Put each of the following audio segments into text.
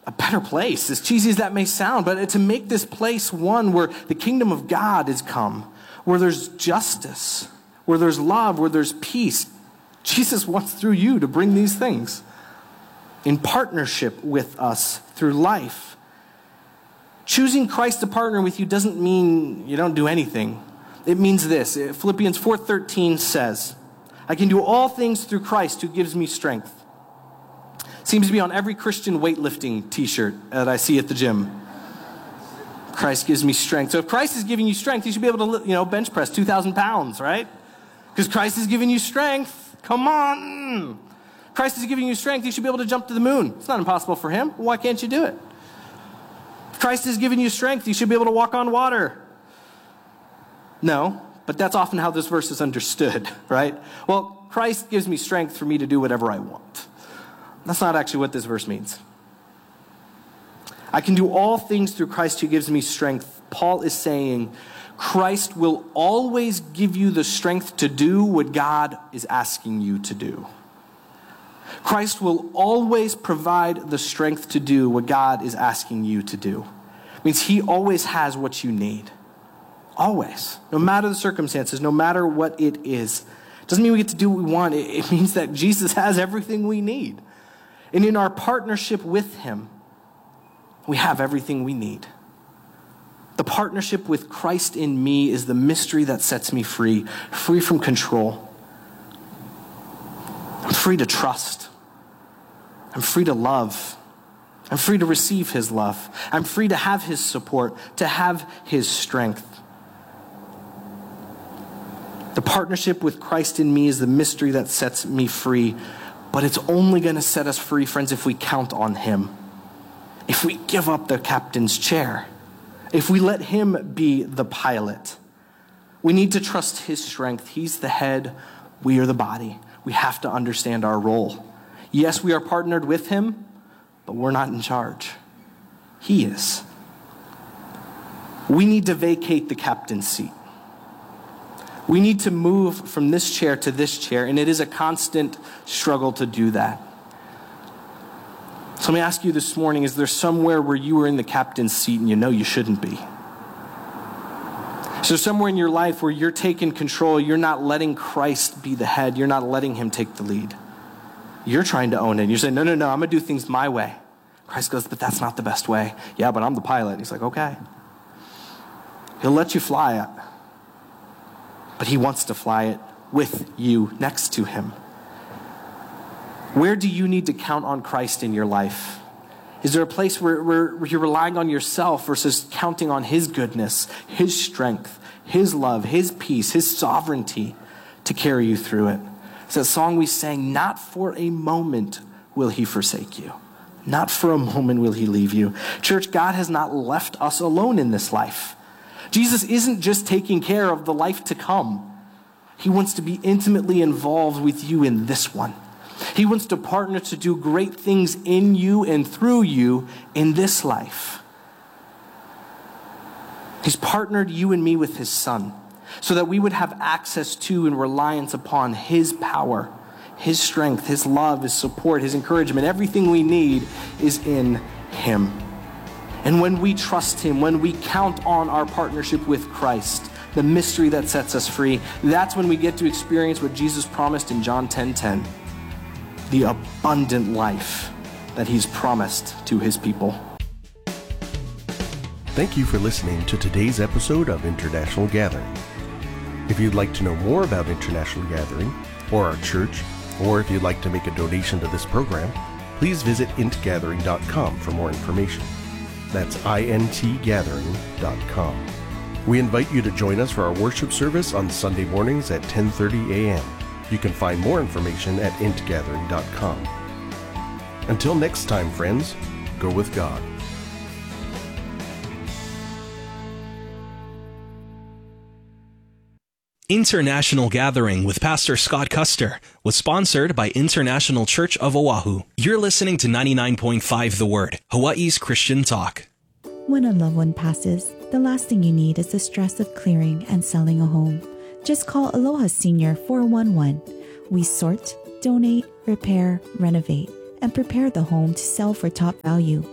a better place, as cheesy as that may sound, but to make this place one where the kingdom of God is come, where there's justice, where there's love, where there's peace. Jesus wants through you to bring these things in partnership with us through life. Choosing Christ to partner with you doesn't mean you don't do anything. It means this. Philippians 4:13 says, I can do all things through Christ who gives me strength. Seems to be on every Christian weightlifting t-shirt that I see at the gym. Christ gives me strength. So if Christ is giving you strength, you should be able to, bench press 2,000 pounds, right? Because Christ is giving you strength. Come on. Christ is giving you strength. You should be able to jump to the moon. It's not impossible for him. Why can't you do it? If Christ is giving you strength, you should be able to walk on water. No, but that's often how this verse is understood, right? Well, Christ gives me strength for me to do whatever I want. That's not actually what this verse means. I can do all things through Christ who gives me strength. Paul is saying Christ will always give you the strength to do what God is asking you to do. Christ will always provide the strength to do what God is asking you to do. It means he always has what you need. Always. No matter the circumstances, no matter what it is. It doesn't mean we get to do what we want. It means that Jesus has everything we need. And in our partnership with him, we have everything we need. The partnership with Christ in me is the mystery that sets me free, free from control. I'm free to trust. I'm free to love. I'm free to receive his love. I'm free to have his support, to have his strength. The partnership with Christ in me is the mystery that sets me free. But it's only going to set us free, friends, if we count on him. If we give up the captain's chair. If we let him be the pilot. We need to trust his strength. He's the head. We are the body. We have to understand our role. Yes, we are partnered with him, but we're not in charge. He is. We need to vacate the captain's seat. We need to move from this chair to this chair, and it is a constant struggle to do that. So let me ask you this morning, is there somewhere where you are in the captain's seat and you know you shouldn't be? Is there somewhere in your life where you're taking control, you're not letting Christ be the head, you're not letting him take the lead? You're trying to own it. You're saying, no, I'm going to do things my way. Christ goes, but that's not the best way. Yeah, but I'm the pilot. He's like, okay. He'll let you fly it. But he wants to fly it with you next to him. Where do you need to count on Christ in your life? Is there a place where you're relying on yourself versus counting on his goodness, his strength, his love, his peace, his sovereignty to carry you through it? It's that song we sang, not for a moment will he forsake you. Not for a moment will he leave you. Church, God has not left us alone in this life. Jesus isn't just taking care of the life to come. He wants to be intimately involved with you in this one. He wants to partner to do great things in you and through you in this life. He's partnered you and me with his Son so that we would have access to and reliance upon his power, his strength, his love, his support, his encouragement. Everything we need is in him. And when we trust him, when we count on our partnership with Christ, the mystery that sets us free, that's when we get to experience what Jesus promised in John 10:10, the abundant life that he's promised to his people. Thank you for listening to today's episode of International Gathering. If you'd like to know more about International Gathering or our church, or if you'd like to make a donation to this program, please visit intgathering.com for more information. That's intgathering.com. We invite you to join us for our worship service on Sunday mornings at 10:30 a.m. You can find more information at intgathering.com. Until next time, friends, go with God. International Gathering with Pastor Scott Custer was sponsored by International Church of Oahu. You're listening to 99.5 The Word, Hawaii's Christian talk. When a loved one passes, the last thing you need is the stress of clearing and selling a home. Just call Aloha Senior 411. We sort, donate, repair, renovate, and prepare the home to sell for top value.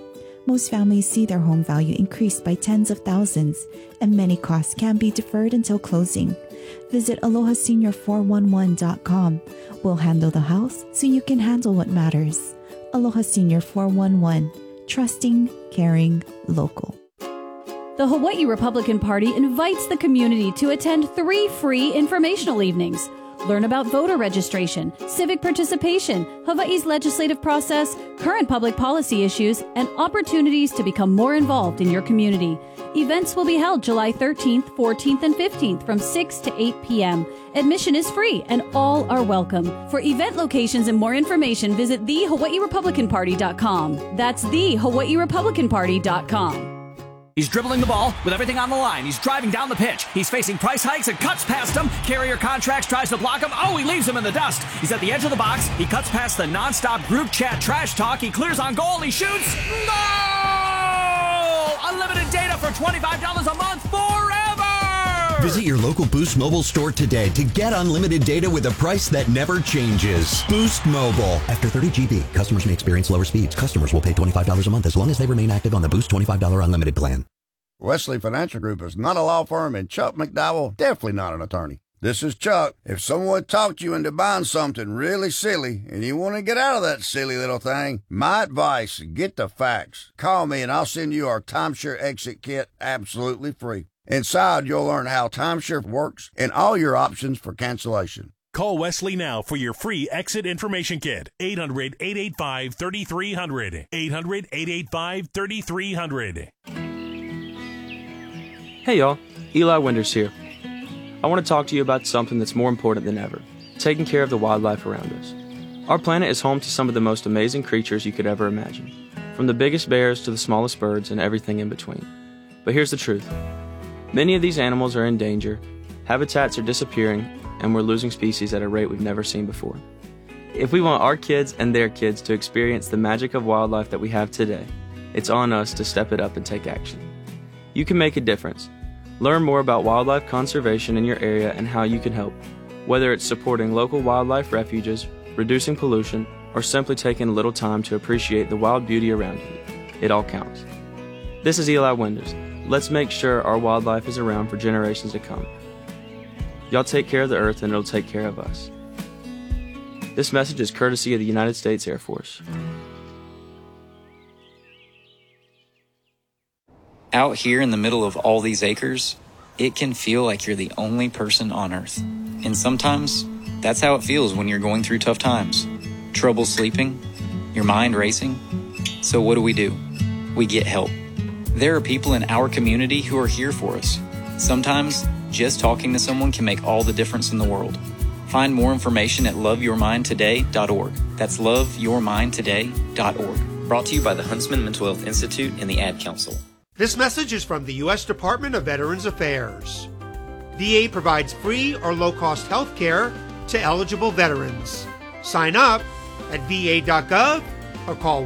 Most families see their home value increase by tens of thousands, and many costs can be deferred until closing. Visit AlohaSenior411.com. We'll handle the house so you can handle what matters. Aloha Senior 411. Trusting, caring, local. The Hawaii Republican Party invites the community to attend 3 free informational evenings. Learn about voter registration, civic participation, Hawaii's legislative process, current public policy issues, and opportunities to become more involved in your community. Events will be held July 13th, 14th, and 15th from 6 to 8 p.m. Admission is free and all are welcome. For event locations and more information, visit thehawaiirepublicanparty.com. That's thehawaiirepublicanparty.com. He's dribbling the ball with everything on the line. He's driving down the pitch. He's facing price hikes and cuts past him. Carrier Contracts tries to block him. Oh, he leaves him in the dust. He's at the edge of the box. He cuts past the nonstop group chat trash talk. He clears on goal. He shoots. Goal! Unlimited data for $25 a month forever! Visit your local Boost Mobile store today to get unlimited data with a price that never changes. Boost Mobile. After 30 GB, customers may experience lower speeds. Customers will pay $25 a month as long as they remain active on the Boost $25 unlimited plan. Wesley Financial Group is not a law firm, and Chuck McDowell definitely not an attorney. This is Chuck. If someone talked you into buying something really silly and you want to get out of that silly little thing, my advice, get the facts. Call me and I'll send you our timeshare exit kit absolutely free. Inside, you'll learn how timeshare works and all your options for cancellation. Call Wesley now for your free exit information kit. 800-885-3300. 800-885-3300. Hey y'all, Eli Winters here. I want to talk to you about something that's more important than ever, taking care of the wildlife around us. Our planet is home to some of the most amazing creatures you could ever imagine, from the biggest bears to the smallest birds and everything in between. But here's the truth. Many of these animals are in danger, habitats are disappearing, and we're losing species at a rate we've never seen before. If we want our kids and their kids to experience the magic of wildlife that we have today, it's on us to step it up and take action. You can make a difference. Learn more about wildlife conservation in your area and how you can help, whether it's supporting local wildlife refuges, reducing pollution, or simply taking a little time to appreciate the wild beauty around you. It all counts. This is Eli Winters. Let's make sure our wildlife is around for generations to come. Y'all take care of the earth and it'll take care of us. This message is courtesy of the United States Air Force. Out here in the middle of all these acres, it can feel like you're the only person on Earth. And sometimes, that's how it feels when you're going through tough times. Trouble sleeping, your mind racing. So what do? We get help. There are people in our community who are here for us. Sometimes, just talking to someone can make all the difference in the world. Find more information at loveyourmindtoday.org. That's loveyourmindtoday.org. Brought to you by the Huntsman Mental Health Institute and the Ad Council. This message is from the U.S. Department of Veterans Affairs. VA provides free or low-cost health care to eligible veterans. Sign up at va.gov or call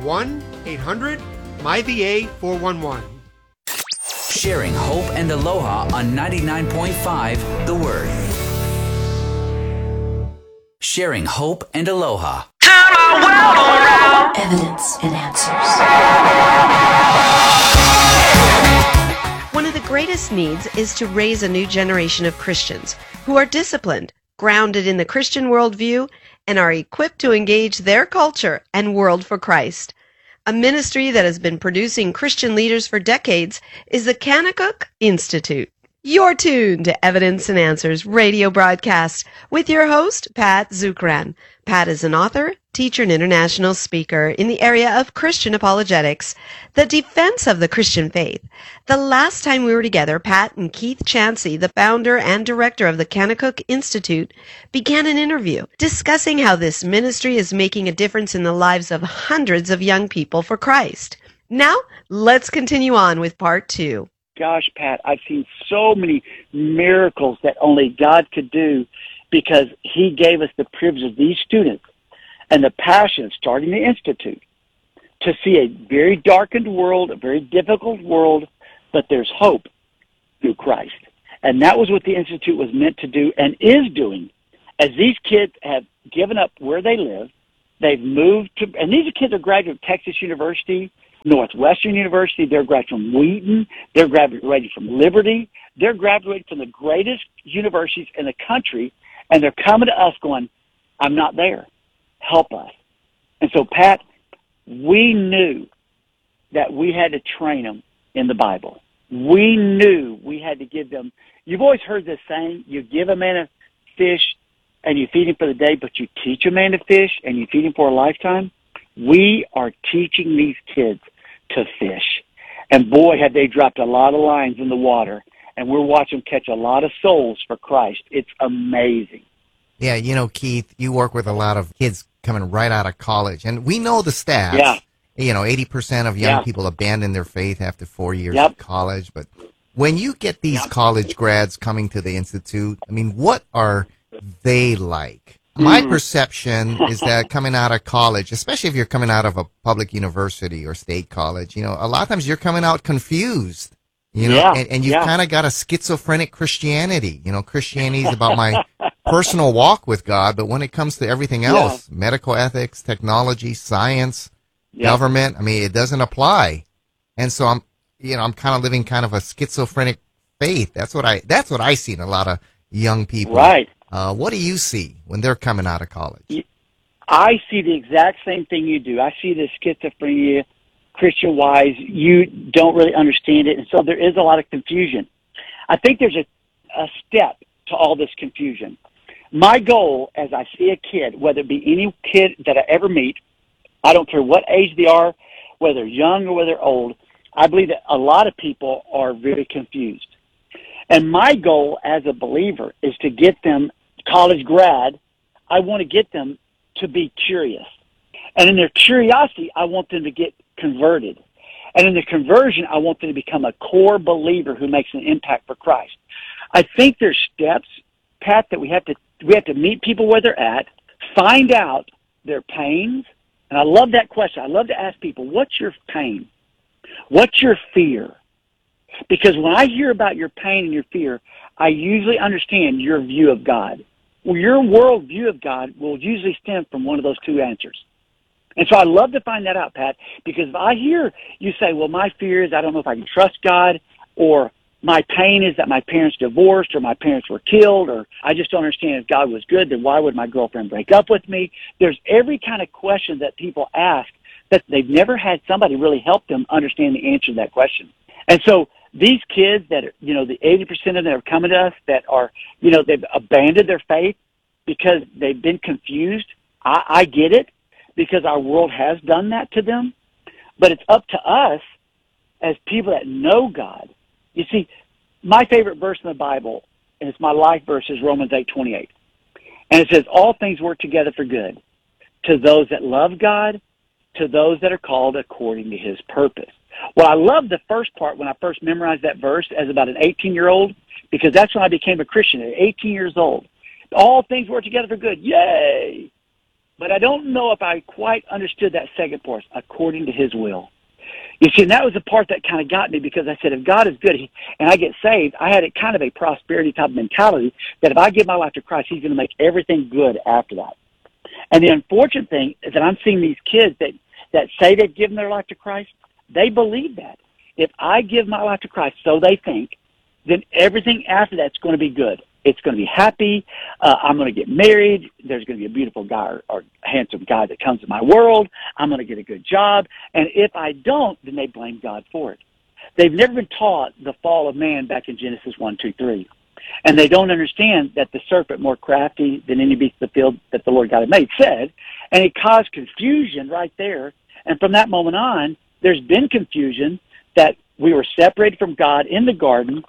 1-800-MyVA411. Sharing hope and aloha on 99.5 The Word. Sharing hope and aloha. Turn our world around. Evidence and answers. One of the greatest needs is to raise a new generation of Christians who are disciplined, grounded in the Christian worldview, and are equipped to engage their culture and world for Christ. A ministry that has been producing Christian leaders for decades is the Kanakuk Institute. You're tuned to Evidence and Answers radio broadcast with your host, Pat Zukeran. Pat is an author, teacher, and international speaker in the area of Christian apologetics, the defense of the Christian faith. The last time we were together, Pat and Keith Chansey, the founder and director of the Kanakuk Institute, began an interview discussing how this ministry is making a difference in the lives of hundreds of young people for Christ. Now, let's continue on with part 2. Gosh, Pat, I've seen so many miracles that only God could do because He gave us the privilege of these students and the passion of starting the Institute to see a very darkened world, a very difficult world, but there's hope through Christ. And that was what the Institute was meant to do and is doing. As these kids have given up where they live, they've moved to, and these kids are graduates of Texas University, Northwestern University. They're graduating from Wheaton. They're graduating from Liberty. They're graduating from the greatest universities in the country, and they're coming to us going, I'm not there. Help us. And so, Pat, we knew that we had to train them in the Bible. We knew we had to give them, you've always heard this saying, you give a man a fish and you feed him for the day, but you teach a man to fish and you feed him for a lifetime. We are teaching these kids to fish. And boy, have they dropped a lot of lines in the water. And we're watching them catch a lot of souls for Christ. It's amazing. Yeah, you know, Keith, you work with a lot of kids coming right out of college. And we know the stats. Yeah. You know, 80% of young people abandon their faith after 4 years of college. But when you get these college grads coming to the Institute, I mean, what are they like? My perception is that coming out of college, especially if you're coming out of a public university or state college, you know, a lot of times you're coming out confused, you know, and you've kind of got a schizophrenic Christianity. You know, Christianity is about my personal walk with God, but when it comes to everything else, medical ethics, technology, science, government, I mean, it doesn't apply. And so I'm kind of living kind of a schizophrenic faith. That's what I see in a lot of young people. Right. What do you see when they're coming out of college? I see the exact same thing you do. I see the schizophrenia, Christian-wise. You don't really understand it, and so there is a lot of confusion. I think there's a step to all this confusion. My goal, as I see a kid, whether it be any kid that I ever meet, I don't care what age they are, whether they're young or whether they're old, I believe that a lot of people are very confused. And my goal as a believer is to get them, college grad, I want to get them to be curious. And in their curiosity, I want them to get converted. And in the conversion, I want them to become a core believer who makes an impact for Christ. I think there's steps, Pat, that we have to meet people where they're at, find out their pains. And I love that question. I love to ask people, what's your pain? What's your fear? Because when I hear about your pain and your fear, I usually understand your view of God. Well, your world view of God will usually stem from one of those two answers. And so I love to find that out, Pat, because if I hear you say, well, my fear is I don't know if I can trust God, or my pain is that my parents divorced or my parents were killed, or I just don't understand if God was good, then why would my girlfriend break up with me? There's every kind of question that people ask that they've never had somebody really help them understand the answer to that question. And so these kids that are, you know, the 80% of them that are coming to us that are, you know, they've abandoned their faith because they've been confused. I get it, because our world has done that to them. But it's up to us as people that know God. You see, my favorite verse in the Bible, and it's my life verse, is Romans 8:28. And it says, all things work together for good to those that love God, to those that are called according to his purpose. Well, I love the first part when I first memorized that verse as about an 18-year-old, because that's when I became a Christian at 18 years old. All things work together for good. Yay! But I don't know if I quite understood that second part, according to his will. You see, and that was the part that kind of got me, because I said, if God is good and I get saved, I had a kind of a prosperity type of mentality that if I give my life to Christ, he's going to make everything good after that. And the unfortunate thing is that I'm seeing these kids that say they've given their life to Christ, they believe that. If I give my life to Christ, so they think, then everything after that's going to be good. It's going to be happy. I'm going to get married. There's going to be a beautiful guy or handsome guy that comes in my world. I'm going to get a good job. And if I don't, then they blame God for it. They've never been taught the fall of man back in Genesis 1, 2, 3. And they don't understand that the serpent, more crafty than any beast of the field that the Lord God had made, said, and it caused confusion right there. And from that moment on, there's been confusion that we were separated from God in the garden.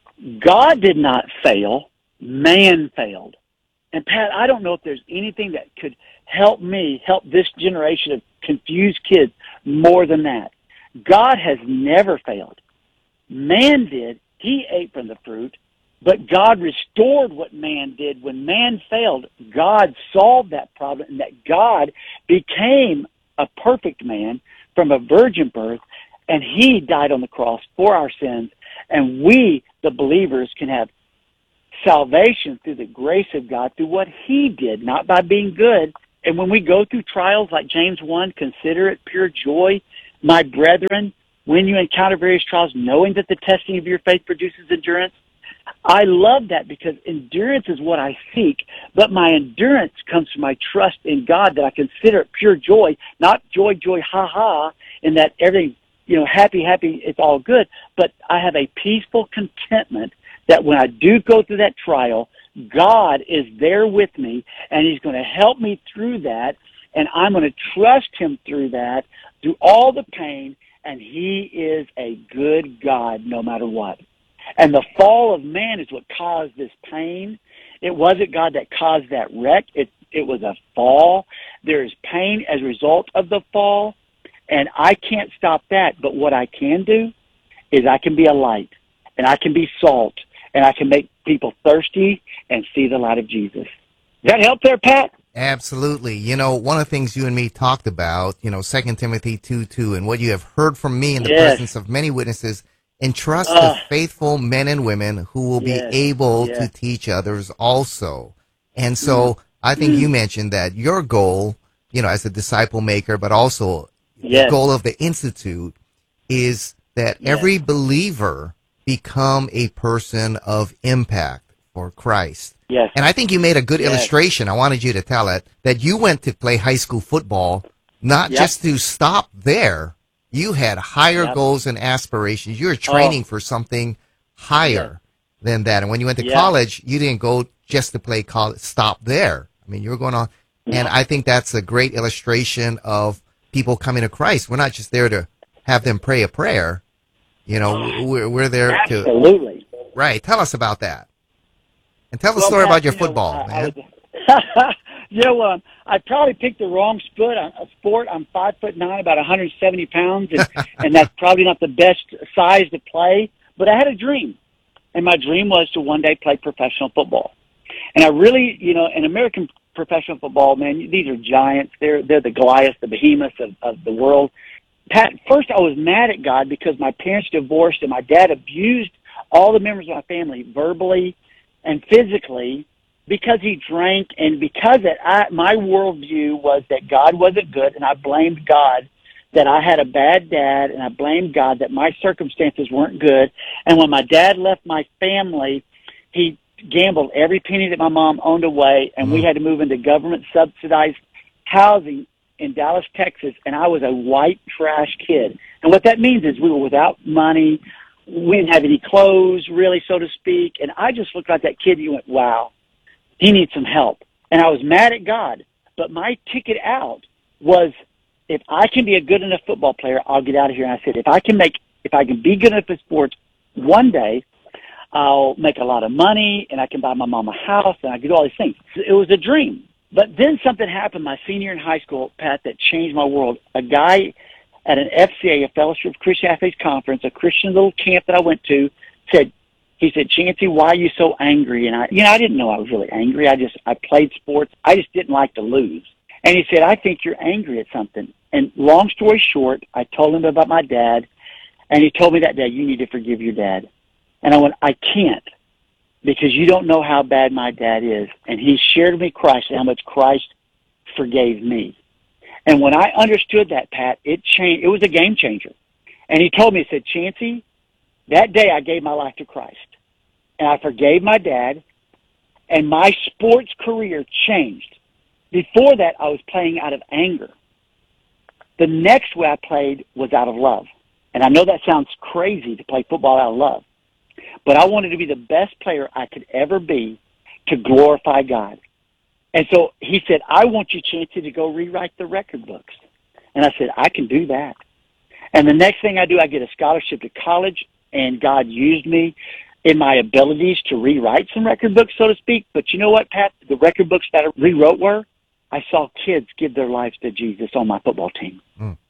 God did not fail. Man failed. And Pat, I don't know if there's anything that could help this generation of confused kids more than that. God has never failed. Man did. He ate from the fruit, but God restored what man did. When man failed, God solved that problem, and that God became a perfect man from a virgin birth, and he died on the cross for our sins, and we, the believers, can have salvation through the grace of God, through what he did, not by being good. And when we go through trials like James 1, consider it pure joy My brethren, when you encounter various trials, knowing that the testing of your faith produces endurance. I love that because endurance is what I seek, but my endurance comes from my trust in God, that I consider it pure joy, not joy, ha, in that everything, happy, it's all good, but I have a peaceful contentment that when I do go through that trial, God is there with me, and He's going to help me through that, and I'm going to trust Him through that, through all the pain, and He is a good God no matter what. And the fall of man is what caused this pain. It wasn't God that caused that wreck. It was a fall. There is pain as a result of the fall, and I can't stop that. But what I can do is I can be a light, and I can be salt, and I can make people thirsty and see the light of Jesus. Does that help there, Pat? Absolutely. One of the things you and me talked about, 2 Timothy 2:2, and what you have heard from me in the presence of many witnesses, entrust to faithful men and women who will be able to teach others also. And so I think you mentioned that your goal, as a disciple maker, but also the goal of the Institute is that every believer become a person of impact for Christ. Yes. And I think you made a good illustration. I wanted you to tell it, that you went to play high school football, not just to stop there. You had higher goals and aspirations. You were training for something higher than that. And when you went to college, you didn't go just to play college, stop there. I mean, you were going on. And I think that's a great illustration of people coming to Christ. We're not just there to have them pray a prayer. We're there to. Absolutely. Right. Tell us about that. And tell the story about your football, man. I probably picked the wrong sport. I'm 5'9", about 170 pounds, and that's probably not the best size to play. But I had a dream, and my dream was to one day play professional football. And I really, in American professional football, man, these are giants. They're the Goliaths, the behemoths of the world. Pat, first I was mad at God because my parents divorced, and my dad abused all the members of my family verbally and physically, because he drank, and because my worldview was that God wasn't good, and I blamed God that I had a bad dad, and I blamed God that my circumstances weren't good. And when my dad left my family, he gambled every penny that my mom owned away, and we had to move into government-subsidized housing in Dallas, Texas, and I was a white trash kid. And what that means is we were without money. We didn't have any clothes, really, so to speak. And I just looked like that kid, and you went, wow. He needs some help. And I was mad at God. But my ticket out was, if I can be a good enough football player, I'll get out of here. And I said, if I can be good enough at sports, one day I'll make a lot of money, and I can buy my mom a house, and I can do all these things. It was a dream. But then something happened my senior in high school, Pat, that changed my world. A guy at an FCA, a Fellowship of Christian Athletes Conference, a Christian little camp that I went to, he said, Chancey, why are you so angry? And I didn't know I was really angry. I played sports. I just didn't like to lose. And he said, I think you're angry at something. And long story short, I told him about my dad, and he told me that day, you need to forgive your dad. And I went, I can't, because you don't know how bad my dad is. And he shared with me Christ and how much Christ forgave me. And when I understood that, Pat, it changed. It was a game changer. And he told me, he said, Chancey, that day I gave my life to Christ, and I forgave my dad, and my sports career changed. Before that, I was playing out of anger. The next way I played was out of love. And I know that sounds crazy to play football out of love, but I wanted to be the best player I could ever be to glorify God. And so he said, I want you, Chancey, to go rewrite the record books. And I said, I can do that. And the next thing I do, I get a scholarship to college, and God used me in my abilities to rewrite some record books, so to speak. But you know what, Pat? The record books that I rewrote I saw kids give their lives to Jesus on my football team.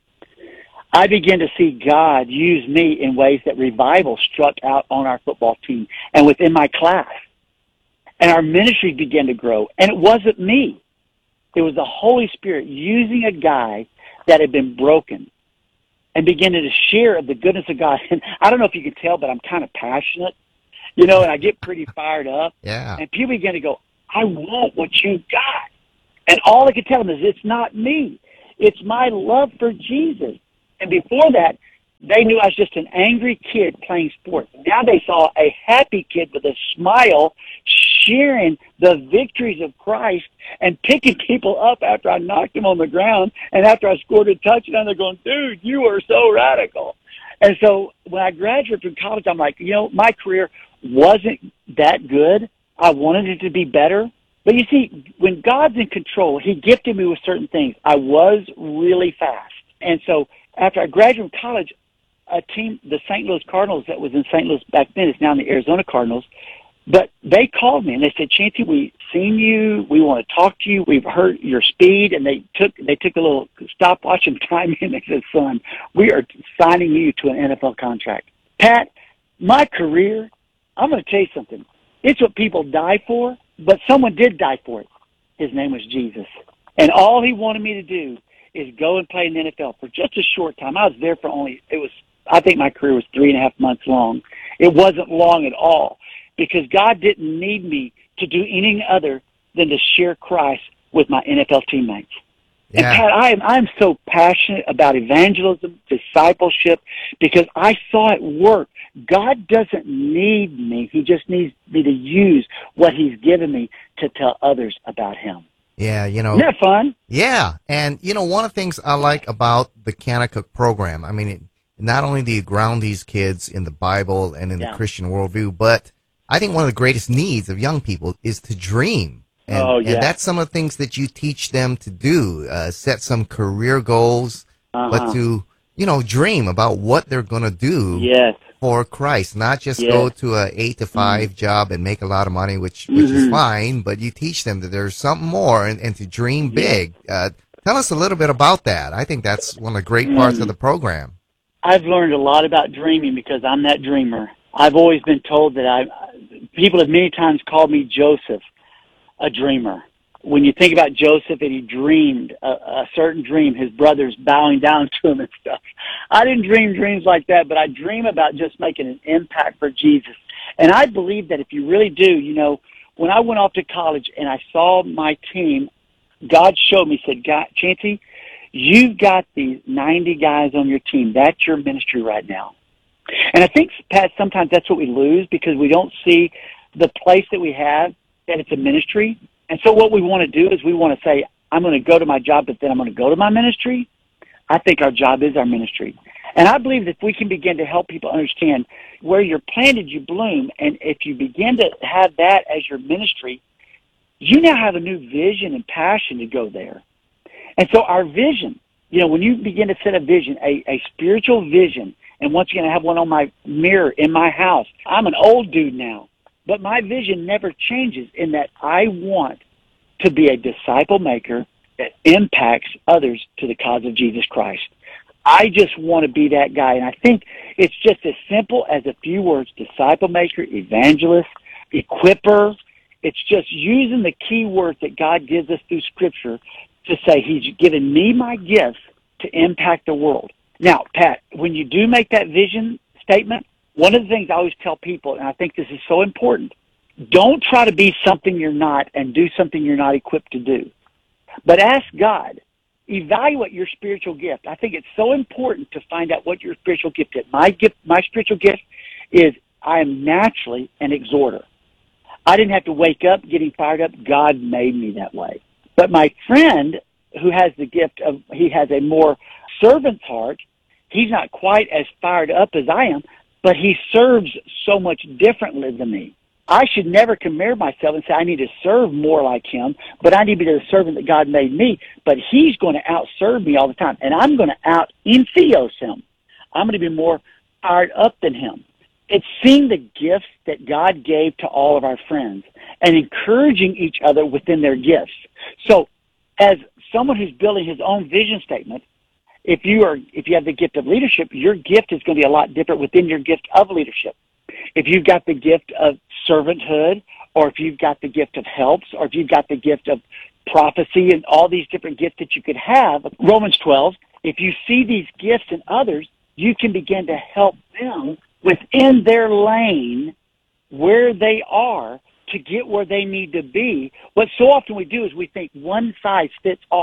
I began to see God use me in ways that revival struck out on our football team and within my class. And our ministry began to grow. And it wasn't me. It was the Holy Spirit using a guy that had been broken and beginning to share of the goodness of God. And I don't know if you can tell, but I'm kind of passionate, and I get pretty fired up. Yeah. And people begin to go, I want what you got. And all I could tell them is, it's not me. It's my love for Jesus. And before that, they knew I was just an angry kid playing sports. Now they saw a happy kid with a smile sharing the victories of Christ and picking people up after I knocked them on the ground and after I scored a touchdown. They're going, dude, you are so radical. And so when I graduated from college, I'm like, my career wasn't that good. I wanted it to be better. But you see, when God's in control, he gifted me with certain things. I was really fast. And so after I graduated from college, a team, the St. Louis Cardinals that was in St. Louis back then, is now in the Arizona Cardinals. But they called me and they said, Chancey, we've seen you. We want to talk to you. We've heard your speed. And they took a little stopwatch and time and they said, son, we are signing you to an NFL contract. Pat, my career, I'm going to tell you something. It's what people die for, but someone did die for it. His name was Jesus. And all he wanted me to do is go and play in the NFL for just a short time. I was there for I think my career was 3.5 months long. It wasn't long at all because God didn't need me to do anything other than to share Christ with my NFL teammates. Yeah. And Pat, I'm so passionate about evangelism, discipleship, because I saw it work. God doesn't need me. He just needs me to use what he's given me to tell others about him. Yeah, Isn't that fun? Yeah, and one of the things I like about the Kanakuk program, I mean, not only do you ground these kids in the Bible and in the Christian worldview, but I think one of the greatest needs of young people is to dream. And, and that's some of the things that you teach them to do, set some career goals, but to, dream about what they're going to do for Christ, not just go to a 8-to-5 job and make a lot of money, which is fine, but you teach them that there's something more and to dream big. Tell us a little bit about that. I think that's one of the great parts of the program. I've learned a lot about dreaming because I'm that dreamer. I've always been told that people have many times called me Joseph, a dreamer. When you think about Joseph and he dreamed a certain dream, his brothers bowing down to him and stuff. I didn't dream dreams like that, but I dream about just making an impact for Jesus. And I believe that if you really do, when I went off to college and I saw my team, God showed me, said, Chancey, you've got these 90 guys on your team. That's your ministry right now. And I think, Pat, sometimes that's what we lose because we don't see the place that we have, that it's a ministry. And so what we want to do is we want to say, I'm going to go to my job, but then I'm going to go to my ministry. I think our job is our ministry. And I believe that if we can begin to help people understand where you're planted, you bloom. And if you begin to have that as your ministry, you now have a new vision and passion to go there. And so our vision, when you begin to set a vision, a spiritual vision, and once again, I have one on my mirror in my house. I'm an old dude now, but my vision never changes in that I want to be a disciple maker that impacts others to the cause of Jesus Christ. I just want to be that guy. And I think it's just as simple as a few words: disciple maker, evangelist, equipper. It's just using the key words that God gives us through Scripture to say he's given me my gifts to impact the world. Now, Pat, when you do make that vision statement, one of the things I always tell people, and I think this is so important, don't try to be something you're not and do something you're not equipped to do. But ask God, evaluate your spiritual gift. I think it's so important to find out what your spiritual gift is. My spiritual gift is I am naturally an exhorter. I didn't have to wake up getting fired up. God made me that way. But my friend who has the gift of, he has a more servant's heart, he's not quite as fired up as I am, but he serves so much differently than me. I should never compare myself and say I need to serve more like him, but I need to be the servant that God made me. But he's going to outserve me all the time, and I'm going to out-entheos him. I'm going to be more fired up than him. It's seeing the gifts that God gave to all of our friends and encouraging each other within their gifts. So as someone who's building his own vision statement, if you have the gift of leadership, your gift is going to be a lot different within your gift of leadership. If you've got the gift of servanthood, or if you've got the gift of helps, or if you've got the gift of prophecy and all these different gifts that you could have, Romans 12, if you see these gifts in others, you can begin to help them within their lane where they are to get where they need to be. What so often we do is we think one size fits all.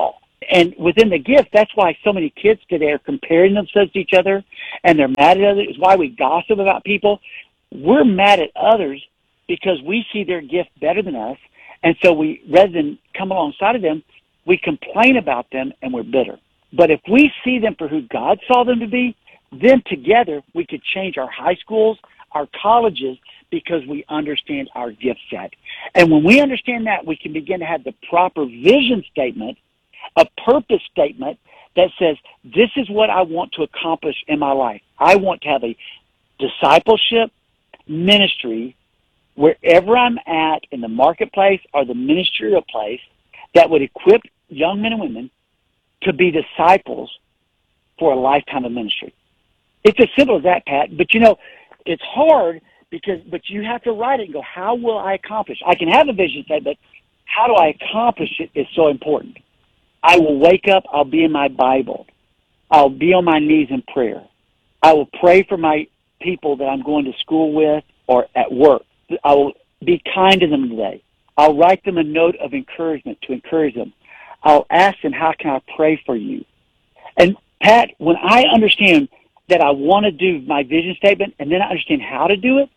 And within the gift, that's why so many kids today are comparing themselves to each other, and they're mad at others. It's why we gossip about people. We're mad at others because we see their gift better than us, and so we, rather than come alongside of them, we complain about them and we're bitter. But if we see them for who God saw them to be, then together we could change our high schools, our colleges, because we understand our gift set. And when we understand that, we can begin to have the proper vision statement, a purpose statement that says, this is what I want to accomplish in my life. I want to have a discipleship ministry wherever I'm at in the marketplace or the ministerial place that would equip young men and women to be disciples for a lifetime of ministry. It's as simple as that, Pat. But, it's hard but you have to write it and go, how will I accomplish? I can have a vision statement, but how do I accomplish it is so important. I will wake up, I'll be in my Bible. I'll be on my knees in prayer. I will pray for my people that I'm going to school with or at work. I will be kind to them today. I'll write them a note of encouragement to encourage them. I'll ask them, how can I pray for you? And Pat, when I understand that I want to do my vision statement and then I understand how to do it,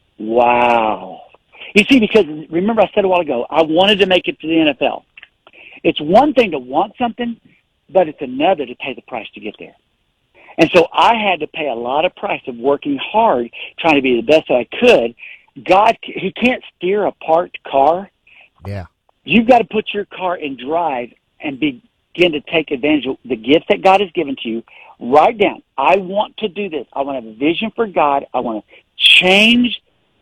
wow. You see, because remember I said a while ago, I wanted to make it to the NFL. It's one thing to want something, but it's another to pay the price to get there. And so I had to pay a lot of price of working hard, trying to be the best that I could. God, He can't steer a parked car. Yeah. You've got to put your car in drive and begin to take advantage of the gifts that God has given to you. Write down, I want to do this. I want to have a vision for God. I want to change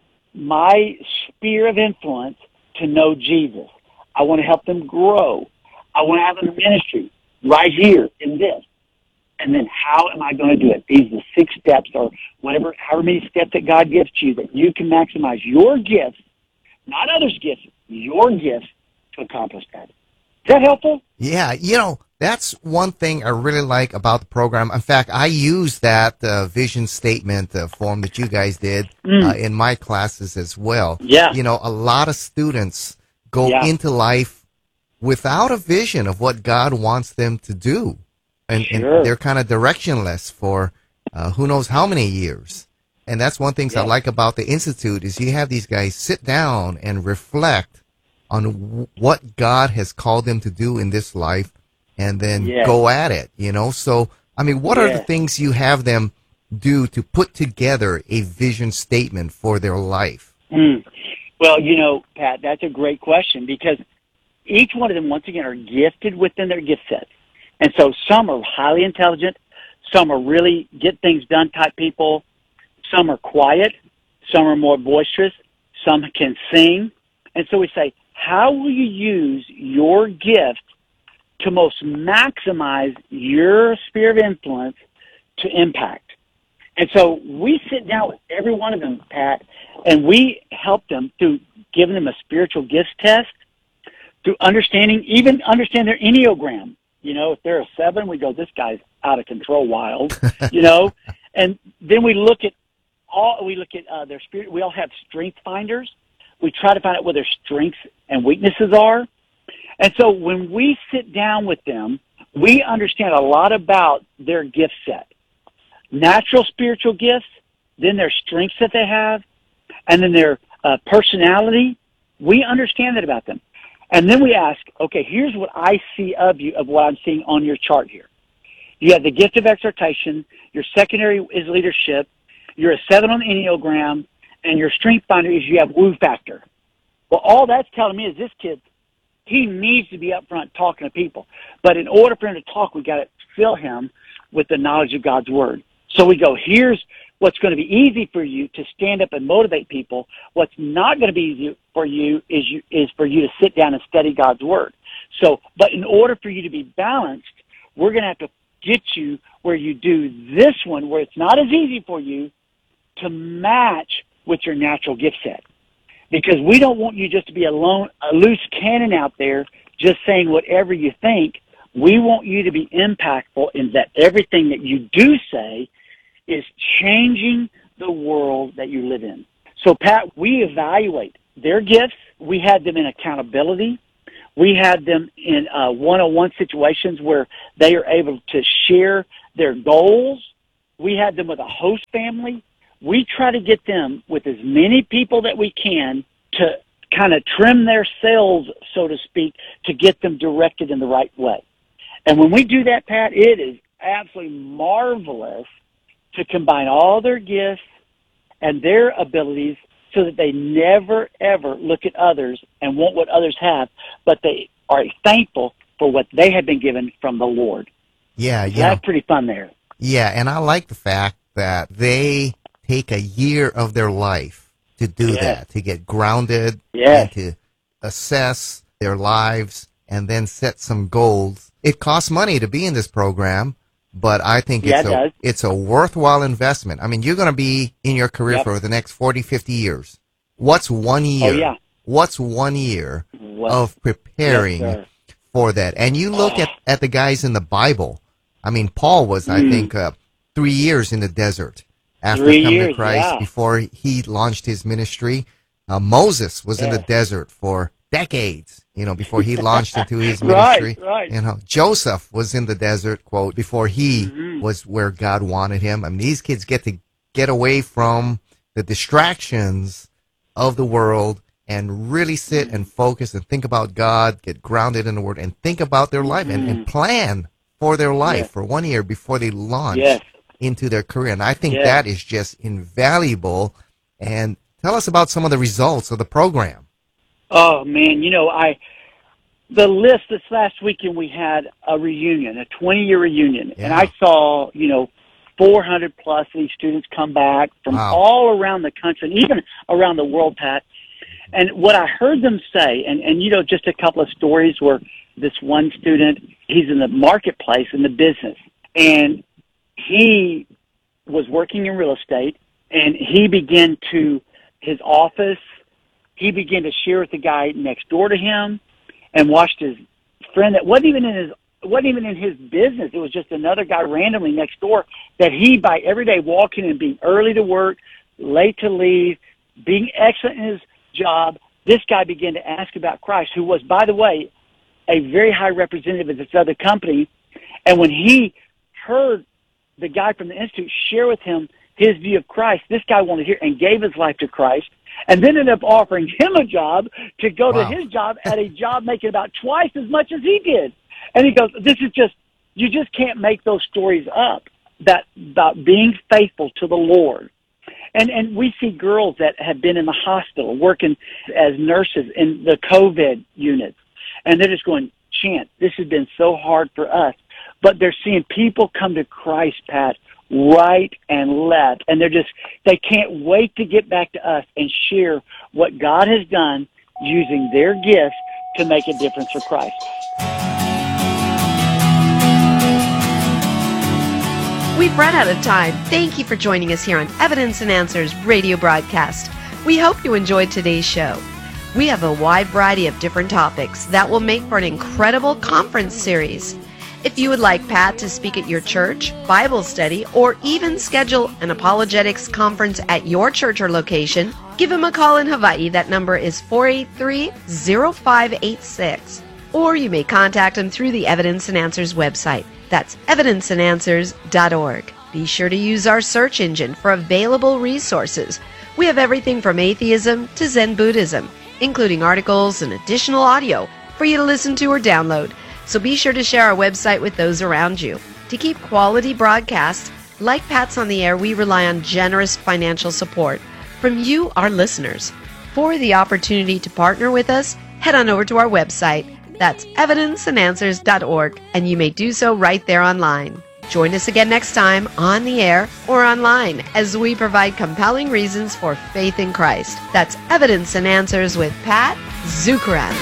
my sphere of influence to know Jesus. I want to help them grow. I want to have a ministry right here in this. And then how am I going to do it? These are the 6 steps or whatever, however many steps that God gives to you that you can maximize your gifts, not others' gifts, your gifts to accomplish that. Is that helpful? Yeah, that's one thing I really like about the program. In fact, I use that vision statement form that you guys did in my classes as well. Yeah. A lot of students go into life without a vision of what God wants them to do. And they're kind of directionless for who knows how many years. And that's one thing I like about the Institute is you have these guys sit down and reflect on what God has called them to do in this life and then go at it, So, what are the things you have them do to put together a vision statement for their life? Well, Pat, that's a great question because each one of them, once again, are gifted within their gift set. And so some are highly intelligent, some are really get things done type people, some are quiet, some are more boisterous, some can sing. And so we say, how will you use your gift to most maximize your sphere of influence to impact? And so we sit down with every one of them, Pat, and we help them through giving them a spiritual gifts test, through even understand their Enneagram. If they're a 7, we go, this guy's out of control, wild, And then we look at their spirit. We all have strength finders. We try to find out what their strengths and weaknesses are. And so when we sit down with them, we understand a lot about their gift set. Natural spiritual gifts, then their strengths that they have, and then their personality. We understand that about them. And then we ask, okay, here's what I see of you, of what I'm seeing on your chart here. You have the gift of exhortation. Your secondary is leadership. You're a 7 on the Enneagram. And your strength finder is you have woo factor. Well, all that's telling me is this kid, he needs to be up front talking to people. But in order for him to talk, we got to fill him with the knowledge of God's Word. So we go, here's what's going to be easy for you to stand up and motivate people. What's not going to be easy for you is for you to sit down and study God's Word. So, but in order for you to be balanced, we're going to have to get you where you do this one, where it's not as easy for you to match with your natural gift set. Because we don't want you just to be a loose cannon out there just saying whatever you think. We want you to be impactful in that everything that you do say is changing the world that you live in. So, Pat, we evaluate their gifts. We had them in accountability. We had them in one-on-one situations where they are able to share their goals. We had them with a host family. We try to get them with as many people that we can to kind of trim their sails, so to speak, to get them directed in the right way. And when we do that, Pat, it is absolutely marvelous to combine all their gifts and their abilities so that they never, ever look at others and want what others have, but they are thankful for what they have been given from the Lord. Yeah, So that's pretty fun there. Yeah, and I like the fact that they take a year of their life to do that, to get grounded, and to assess their lives, and then set some goals. It costs money to be in this program, but I think it's a worthwhile investment. I mean, you're going to be in your career for the next 40, 50 years. What's 1 year? Oh, yeah. What's 1 year of preparing for that? And you look at the guys in the Bible. I mean, Paul was, I think, 3 years in the desert after coming to Christ before he launched his ministry. Moses was in the desert for decades, before he launched into his ministry. Right. Joseph was in the desert, quote, before he was where God wanted him. I mean, these kids get to get away from the distractions of the world and really sit and focus and think about God, get grounded in the Word, and think about their life and plan for their life for 1 year before they launch into their career. And I think that is just invaluable. And tell us about some of the results of the program. Oh, man, the list this last weekend, we had a reunion, a 20-year reunion, and I saw, 400 plus of these students come back from all around the country, and even around the world, Pat. And what I heard them say, and just a couple of stories where this one student, he's in the marketplace, in the business, and he was working in real estate, and he began to, his office, he began to share with the guy next door to him, and watched his friend that wasn't even in his business. It was just another guy randomly next door that he, by every day walking and being early to work, late to leave, being excellent in his job, this guy began to ask about Christ, who was, by the way, a very high representative of this other company. And when he heard the guy from the Institute share with him his view of Christ, this guy wanted to hear and gave his life to Christ, and then ended up offering him a job to go to his job at a job making about twice as much as he did. And he goes, you just can't make those stories up, that about being faithful to the Lord. And we see girls that have been in the hospital working as nurses in the COVID units, and they're just going, Chant, this has been so hard for us. But they're seeing people come to Christ, Pat, right and left, and they can't wait to get back to us and share what God has done using their gifts to make a difference for Christ. We've run out of time. Thank you for joining us here on Evidence and Answers radio broadcast. We hope you enjoyed today's show. We have a wide variety of different topics that will make for an incredible conference series. If you would like Pat to speak at your church, Bible study, or even schedule an apologetics conference at your church or location, give him a call in Hawaii. That number is 483-0586. Or you may contact him through the Evidence and Answers website. That's evidenceandanswers.org. Be sure to use our search engine for available resources. We have everything from atheism to Zen Buddhism, including articles and additional audio for you to listen to or download. So be sure to share our website with those around you. To keep quality broadcasts like Pat's on the Air, we rely on generous financial support from you, our listeners. For the opportunity to partner with us, head on over to our website. That's evidenceandanswers.org, and you may do so right there online. Join us again next time on the air or online as we provide compelling reasons for faith in Christ. That's Evidence and Answers with Pat Zukeran.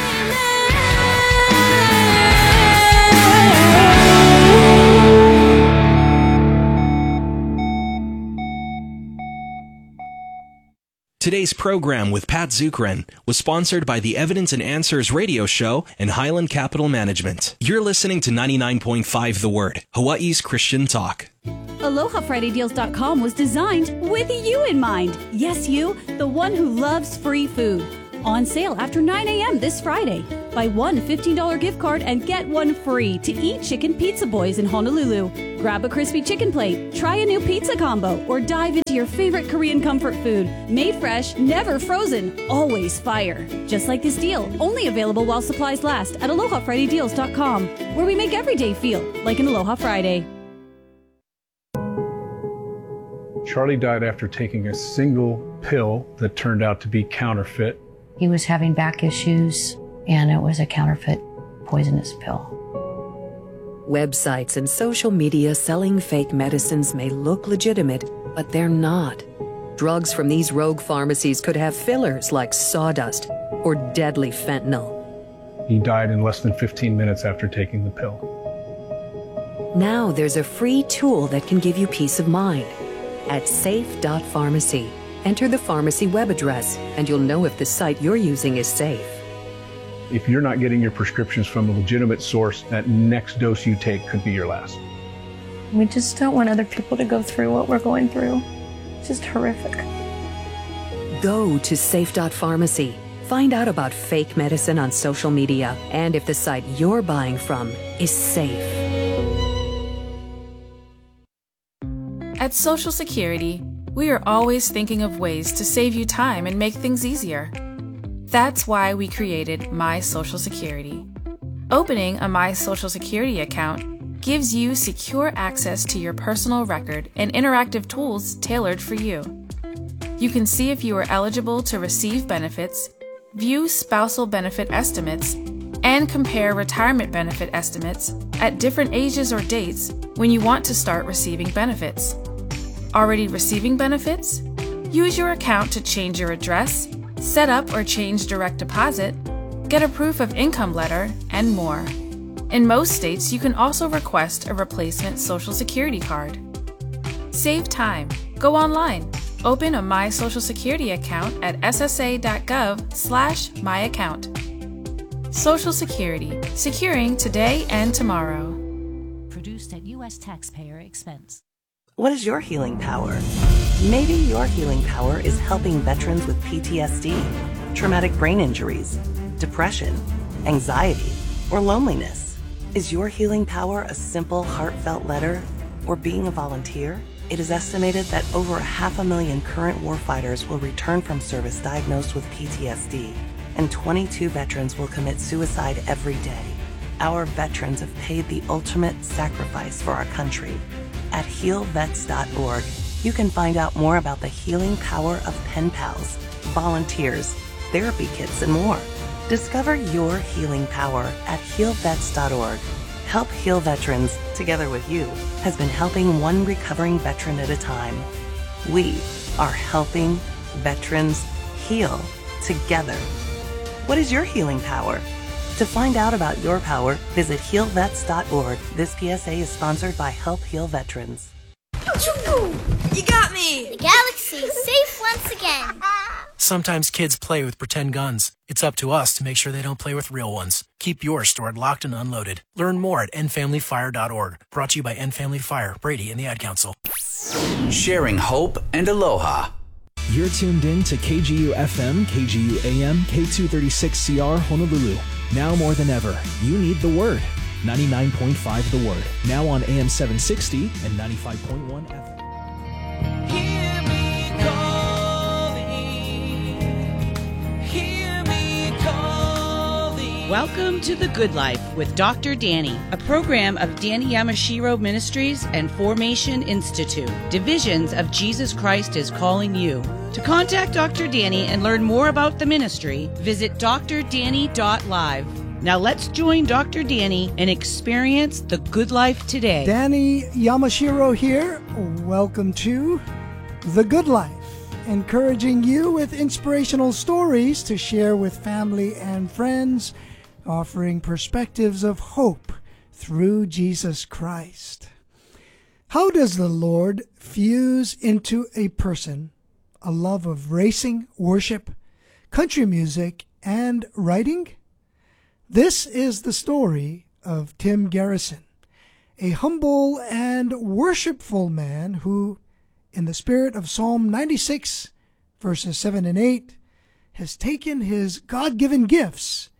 Today's program with Pat Zukeran was sponsored by the Evidence and Answers radio show and Highland Capital Management. You're listening to 99.5 The Word, Hawaii's Christian talk. AlohaFridayDeals.com was designed with you in mind. Yes, you, the one who loves free food. On sale after 9 a.m. this Friday. Buy one $15 gift card and get one free to eat Chicken Pizza Boys in Honolulu. Grab a crispy chicken plate, try a new pizza combo, or dive into your favorite Korean comfort food. Made fresh, never frozen, always fire. Just like this deal, only available while supplies last at AlohaFridayDeals.com, where we make every day feel like an Aloha Friday. Charlie died after taking a single pill that turned out to be counterfeit. He was having back issues, and it was a counterfeit poisonous pill. Websites and social media selling fake medicines may look legitimate, but they're not. Drugs from these rogue pharmacies could have fillers like sawdust or deadly fentanyl. He died in less than 15 minutes after taking the pill. Now there's a free tool that can give you peace of mind. At safe.pharmacy, enter the pharmacy web address, and you'll know if the site you're using is safe. If you're not getting your prescriptions from a legitimate source, that next dose you take could be your last. We just don't want other people to go through what we're going through. It's just horrific. Go to safe.pharmacy. Find out about fake medicine on social media and if the site you're buying from is safe. At Social Security, we are always thinking of ways to save you time and make things easier. That's why we created My Social Security. Opening a My Social Security account gives you secure access to your personal record and interactive tools tailored for you. You can see if you are eligible to receive benefits, view spousal benefit estimates, and compare retirement benefit estimates at different ages or dates when you want to start receiving benefits. Already receiving benefits? Use your account to change your address, set up or change direct deposit, get a proof of income letter, and more. In most states, you can also request a replacement Social Security card. Save time. Go online. Open a My Social Security account at ssa.gov/myaccount. Social Security. Securing today and tomorrow. Produced at U.S. taxpayer expense. What is your healing power? Maybe your healing power is helping veterans with PTSD, traumatic brain injuries, depression, anxiety, or loneliness. Is your healing power a simple, heartfelt letter or being a volunteer? It is estimated that over 500,000 current warfighters will return from service diagnosed with PTSD, and 22 veterans will commit suicide every day. Our veterans have paid the ultimate sacrifice for our country. At healvets.org, you can find out more about the healing power of pen pals, volunteers, therapy kits, and more. Discover your healing power at healvets.org. Help Heal Veterans, together with you, has been helping one recovering veteran at a time. We are helping veterans heal together. What is your healing power? To find out about your power, visit healvets.org. This PSA is sponsored by Help Heal Veterans. You got me! The galaxy's safe once again. Sometimes kids play with pretend guns. It's up to us to make sure they don't play with real ones. Keep yours stored locked and unloaded. Learn more at endfamilyfire.org. Brought to you by End Family Fire, Brady, and the Ad Council. Sharing hope and aloha. You're tuned in to KGU FM, KGU AM, K236CR Honolulu. Now more than ever, you need the Word. 99.5 The Word. Now on AM 760 and 95.1 FM. Hear me calling. Hear me calling. Welcome to The Good Life with Dr. Danny, a program of Danny Yamashiro Ministries and Formation Institute, divisions of Jesus Christ is Calling You. To contact Dr. Danny and learn more about the ministry, visit drdanny.live. Now let's join Dr. Danny and experience the good life today. Danny Yamashiro here. Welcome to The Good Life, encouraging you with inspirational stories to share with family and friends, offering perspectives of hope through Jesus Christ. How does the Lord fuse into a person a love of racing, worship, country music, and writing? This is the story of Tim Garrison, a humble and worshipful man who, in the spirit of Psalm 96, verses 7 and 8, has taken his God-given gifts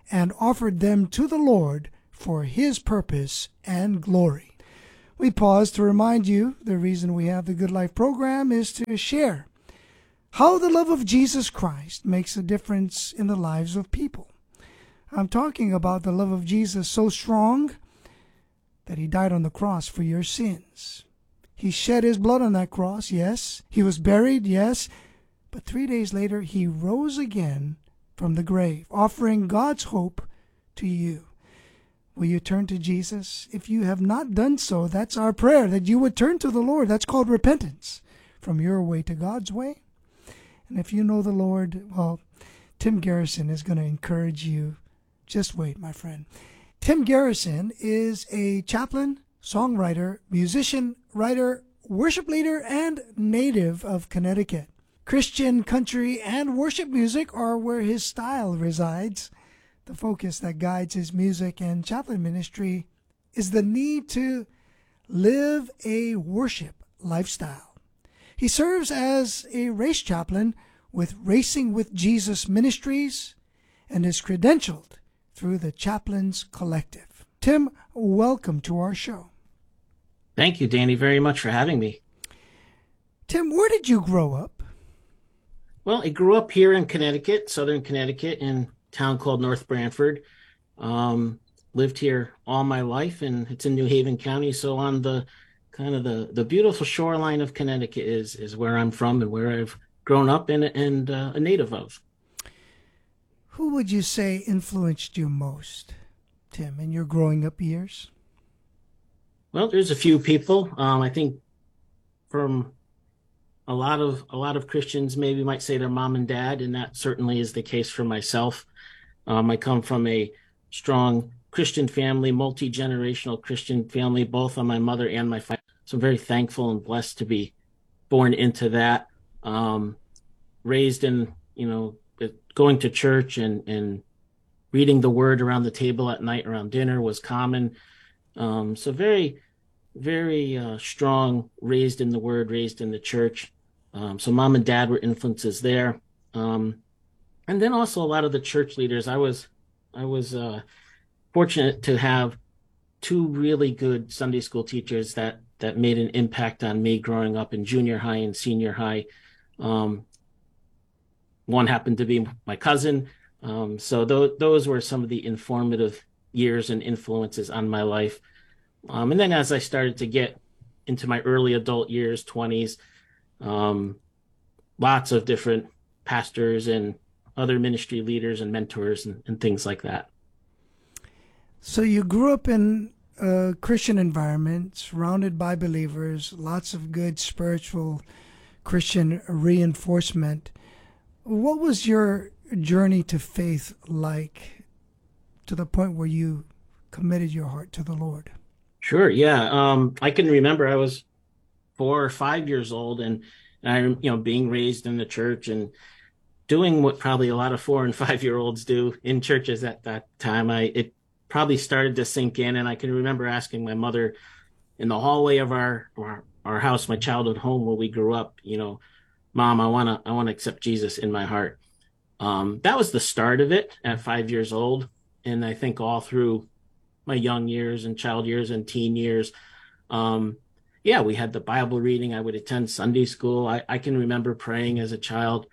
and offered them to the Lord for His purpose and glory. We pause to remind you the reason we have the Good Life program is to share how the love of Jesus Christ makes a difference in the lives of people. I'm talking about the love of Jesus so strong that He died on the cross for your sins. He shed His blood on that cross, yes. He was buried, yes. But 3 days later, He rose again from the grave, offering God's hope to you. Will you turn to Jesus? If you have not done so, that's our prayer, that you would turn to the Lord. That's called repentance, from your way to God's way. And if you know the Lord, well, Tim Garrison is going to encourage you. Just wait, my friend. Tim Garrison is a chaplain, songwriter, musician, writer, worship leader, and native of Connecticut. Christian, country, and worship music are where his style resides. The focus that guides his music and chaplain ministry is the need to live a worship lifestyle. He serves as a race chaplain with Racing with Jesus Ministries and is credentialed through the Chaplains Collective. Tim, welcome to our show. Thank you, Danny, very much for having me. Tim, where did you grow up? Well, I grew up here in Connecticut, southern Connecticut, in a town called North Branford. Lived here all my life, and it's in New Haven County. So on the kind of the beautiful shoreline of Connecticut is where I'm from and where I've grown up and a native of. Who would you say influenced you most, Tim, in your growing up years? Well, there's a few people. I think from a lot of Christians maybe might say their mom and dad, and that certainly is the case for myself. I come from a strong Christian family, multi-generational Christian family, both on my mother and my father. So I'm very thankful and blessed to be born into that. Raised in, going to church and reading the word around the table at night around dinner was common. So very, very strong, raised in the word, raised in the church. So mom and dad were influences there. And then also a lot of the church leaders. I was fortunate to have two really good Sunday school teachers that made an impact on me growing up in junior high and senior high. One happened to be my cousin. So those were some of the informative years and influences on my life. And then as I started to get into my early adult years, 20s, lots of different pastors and other ministry leaders and mentors and things like that. So you grew up in a Christian environment, surrounded by believers, lots of good spiritual Christian reinforcement. What was your journey to faith like, to the point where you committed your heart to the Lord? Sure, yeah. I can remember I was 4 or 5 years old, and I, being raised in the church and doing what probably a lot of 4 and 5 year olds do in churches at that time. It probably started to sink in, and I can remember asking my mother in the hallway of our house, my childhood home where we grew up, Mom, I want to accept Jesus in my heart. That was the start of it at 5 years old. And I think all through my young years and child years and teen years, we had the Bible reading. I would attend Sunday school. I can remember praying as a child.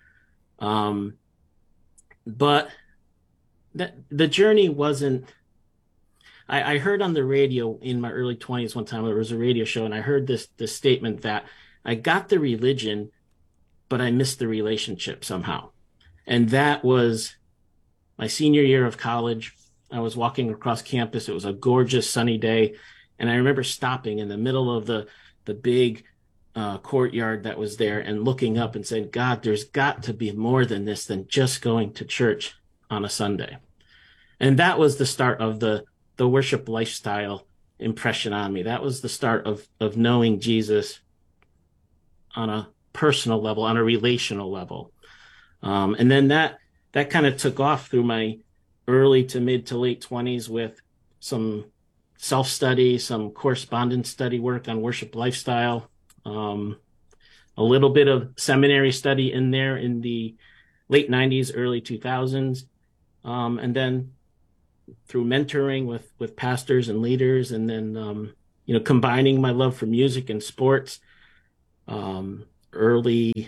But the journey wasn't, I heard on the radio in my early 20s one time, there was a radio show, and I heard this statement that I got the religion, but I missed the relationship somehow. And that was my senior year of college. I was walking across campus. It was a gorgeous sunny day. And I remember stopping in the middle of the big courtyard that was there and looking up and saying, God, there's got to be more than this than just going to church on a Sunday. And that was the start of the worship lifestyle impression on me. That was the start of knowing Jesus on a personal level, on a relational level. And then that kind of took off through my early to mid to late 20s with some self-study, some correspondence study work on worship lifestyle, a little bit of seminary study in there in the late 90s, early 2000s. And then through mentoring with pastors and leaders, and then combining my love for music and sports. Early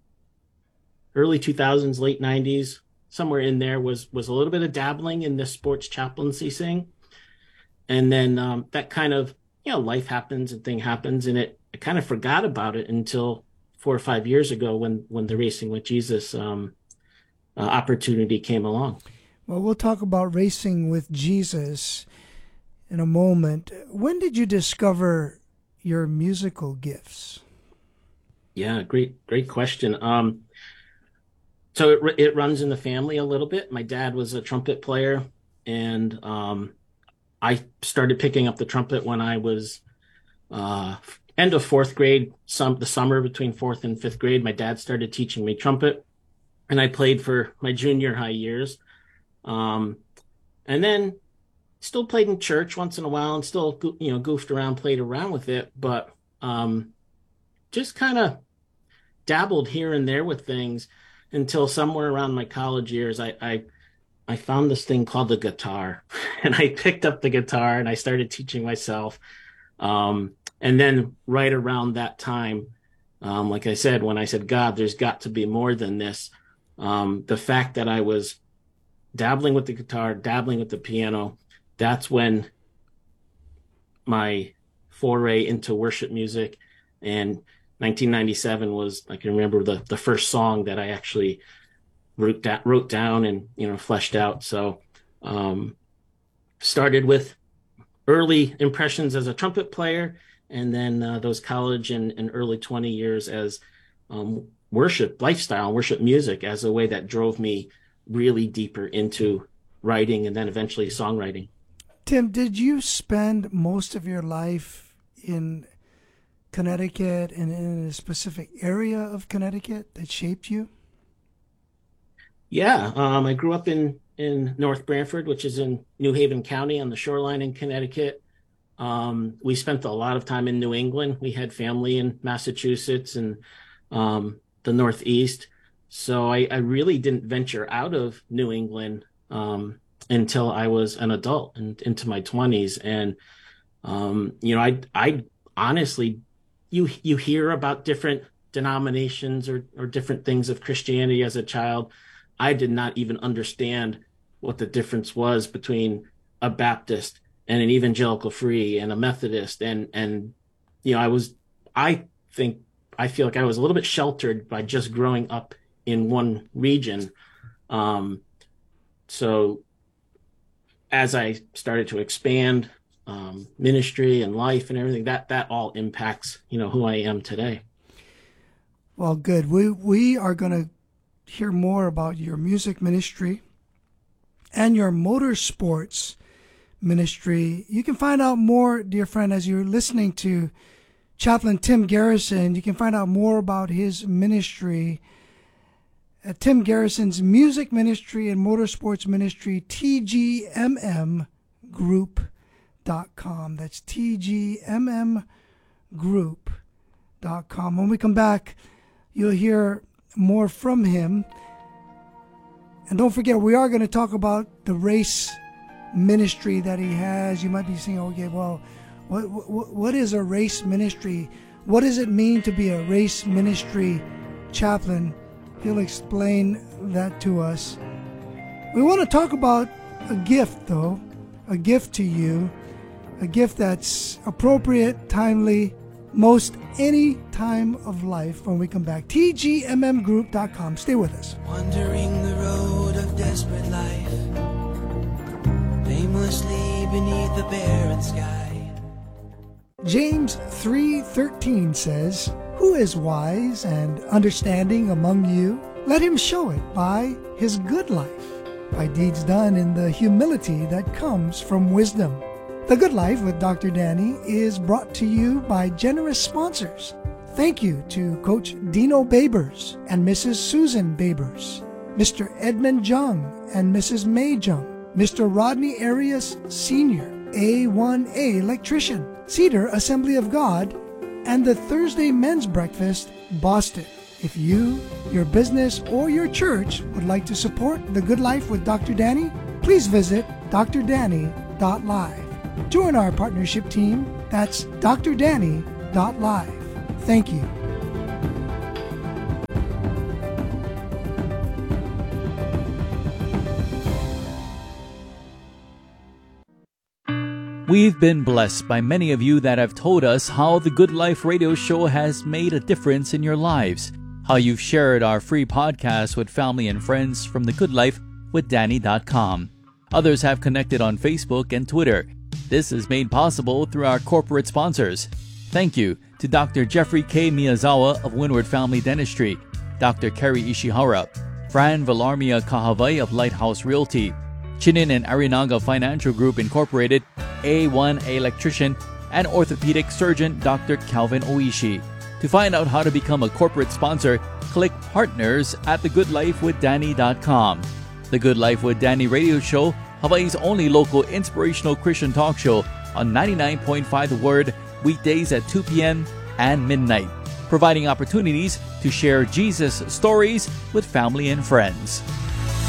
2000s, late 90s, somewhere in there was a little bit of dabbling in this sports chaplaincy thing. And then that kind of, life happens and thing happens, and I kind of forgot about it until 4 or 5 years ago when the Racing with Jesus opportunity came along. Well, we'll talk about Racing with Jesus in a moment. When did you discover your musical gifts? Yeah, great question. So it runs in the family a little bit. My dad was a trumpet player, and I started picking up the trumpet when I was end of fourth grade. The summer between fourth and fifth grade, my dad started teaching me trumpet, and I played for my junior high years. And then still played in church once in a while, and still goofed around, played around with it, but just kind of dabbled here and there with things until somewhere around my college years, I found this thing called the guitar, and I picked up the guitar and I started teaching myself. And then right around that time, like I said, when I said, God, there's got to be more than this. The fact that I was dabbling with the guitar, dabbling with the piano, that's when my foray into worship music, and 1997 was, I can remember the first song that I actually wrote down and, fleshed out. So, started with early impressions as a trumpet player, and then those college and early 20 years as worship lifestyle, worship music as a way that drove me really deeper into writing and then eventually songwriting. Tim, did you spend most of your life in Connecticut and in a specific area of Connecticut that shaped you? Yeah, I grew up in North Branford, which is in New Haven County on the shoreline in Connecticut. We spent a lot of time in New England. We had family in Massachusetts and the Northeast. So I really didn't venture out of New England until I was an adult and into my 20s. And, I honestly, you hear about different denominations or different things of Christianity as a child. I did not even understand what the difference was between a Baptist and an evangelical free and a Methodist. And I feel like I was a little bit sheltered by just growing up in one region. So as I started to expand ministry and life and everything, that all impacts, who I am today. Well, good. We are going to hear more about your music ministry and your motorsports ministry. You can find out more, dear friend, as you're listening to Chaplain Tim Garrison. You can find out more about his ministry at Tim Garrison's music ministry and motorsports ministry, TGMM Group.com. That's TGMM Group.com. When we come back, you'll hear more from him. And don't forget, we are going to talk about the race ministry that he has. You might be saying, okay, well, what is a race ministry? What does it mean to be a race ministry chaplain? He'll explain that to us. We want to talk about a gift, though, a gift to you, a gift that's appropriate, timely, most any time of life when we come back. TGMMgroup.com. Stay with us. Wandering the road of desperate life, aimlessly beneath the barren sky. James 3:13 says, "Who is wise and understanding among you? Let him show it by his good life, by deeds done in the humility that comes from wisdom." The Good Life with Dr. Danny is brought to you by generous sponsors. Thank you to Coach Dino Babers and Mrs. Susan Babers, Mr. Edmund Jung and Mrs. May Jung, Mr. Rodney Arias Sr., A1A Electrician, Cedar Assembly of God, and the Thursday Men's Breakfast, Boston. If you, your business, or your church would like to support The Good Life with Dr. Danny, please visit drdanny.live. Join our partnership team. That's drdanny.live. Thank you. We've been blessed by many of you that have told us how the Good Life radio show has made a difference in your lives, how you've shared our free podcast with family and friends from thegoodlifewithdanny.com. Others have connected on Facebook and Twitter. This is made possible through our corporate sponsors. Thank you to Dr. Jeffrey K. Miyazawa of Windward Family Dentistry, Dr. Kerry Ishihara, Fran Villarmia Kahavai of Lighthouse Realty, Chinin and Arinaga Financial Group Incorporated, A1 Electrician, and orthopedic surgeon Dr. Calvin Oishi. To find out how to become a corporate sponsor, click Partners at thegoodlifewithdanny.com. The Good Life with Danny radio show, Hawaii's only local inspirational Christian talk show on 99.5 The Word, weekdays at 2 p.m. and midnight, providing opportunities to share Jesus stories with family and friends.